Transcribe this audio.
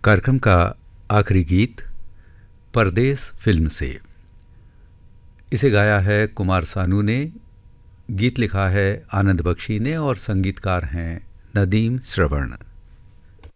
कार्यक्रम का आखिरी गीत परदेस फिल्म से। इसे गाया है कुमार सानू ने, गीत लिखा है आनंद बख्शी ने और संगीतकार हैं नदीम श्रवण।